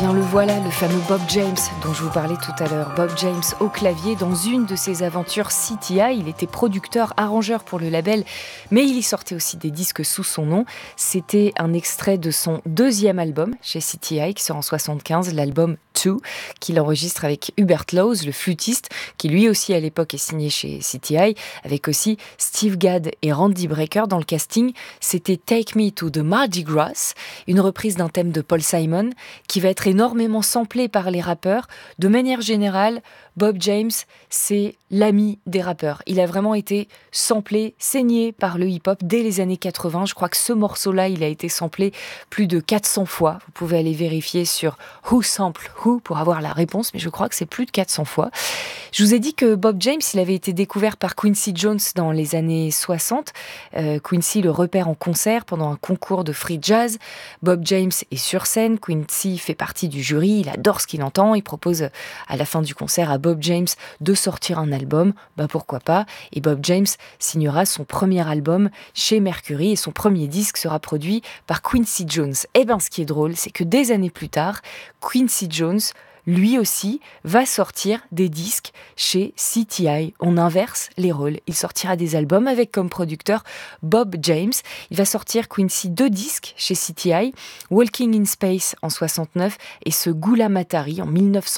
bien le voilà, le fameux Bob James dont je vous parlais tout à l'heure. Bob James au clavier dans une de ses aventures CTI. Il était producteur, arrangeur pour le label, mais il y sortait aussi des disques sous son nom. C'était un extrait de son deuxième album chez CTI qui sort en 1975, l'album 2, qu'il enregistre avec Hubert Laws, le flûtiste, qui lui aussi à l'époque est signé chez CTI, avec aussi Steve Gadd et Randy Brecker dans le casting. C'était Take Me to the Mardi Gras, une reprise d'un thème de Paul Simon, qui va être énormément samplé par les rappeurs. De manière générale, Bob James, c'est l'ami des rappeurs. Il a vraiment été samplé, saigné par le hip-hop dès les années 80. Je crois que ce morceau-là, il a été samplé plus de 400 fois. Vous pouvez aller vérifier sur Who Sample Who pour avoir la réponse, mais je crois que c'est plus de 400 fois. Je vous ai dit que Bob James, il avait été découvert par Quincy Jones dans les années 60. Quincy le repère en concert pendant un concours de free jazz. Bob James est sur scène, Quincy fait partie du jury, il adore ce qu'il entend, il propose à la fin du concert à Bob James de sortir un album, pourquoi pas, et Bob James signera son premier album chez Mercury et son premier disque sera produit par Quincy Jones. Ce qui est drôle, c'est que des années plus tard, Quincy Jones, lui aussi, va sortir des disques chez CTI. On inverse les rôles. Il sortira des albums avec comme producteur Bob James. Il va sortir Quincy 2 disques chez CTI, Walking in Space en 69 et ce Gula Matari en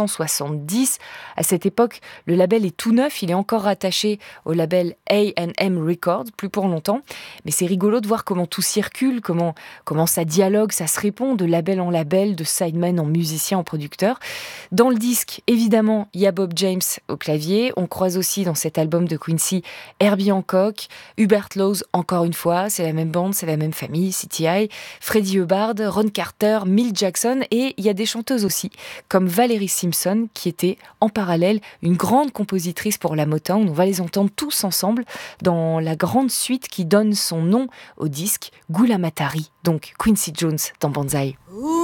1970. À cette époque, le label est tout neuf. Il est encore rattaché au label A&M Records, plus pour longtemps. Mais c'est rigolo de voir comment tout circule, comment ça dialogue, ça se répond de label en label, de sideman en musicien, en producteur. Dans le disque, évidemment, il y a Bob James au clavier. On croise aussi dans cet album de Quincy Herbie Hancock, Hubert Laws, encore une fois, c'est la même bande, c'est la même famille, CTI, Freddie Hubbard, Ron Carter, Milt Jackson, et il y a des chanteuses aussi, comme Valerie Simpson, qui était en parallèle une grande compositrice pour la Motown. On va les entendre tous ensemble dans la grande suite qui donne son nom au disque, Gula Matari, donc Quincy Jones dans Banzai.